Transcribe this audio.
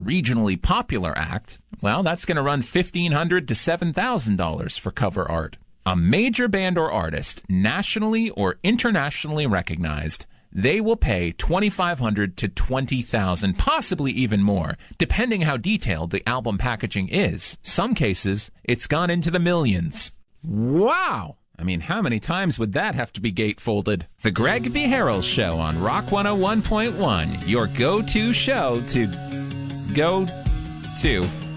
regionally popular act, well, that's going to run $1,500 to $7,000 for cover art. A major band or artist, nationally or internationally recognized, they will pay $2,500 to $20,000, possibly even more, depending how detailed the album packaging is. Some cases, it's gone into the millions. Wow! I mean, how many times would that have to be gatefolded? The Greg B. Harrell Show on Rock 101.1, your go-to show to go to.